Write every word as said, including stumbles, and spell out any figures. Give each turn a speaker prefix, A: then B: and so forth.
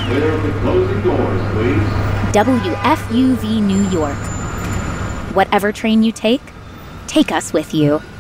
A: Clear of the closing doors, please.
B: W F U V New York. Whatever train you take, take us with you.